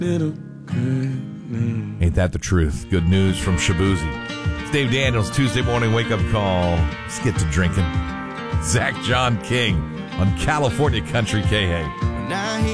little girl. Ain't that the truth? Good news from Shabuzi. It's Dave Daniels, Tuesday morning wake-up call. Let's get to drinking. Zach John King on California Country KA.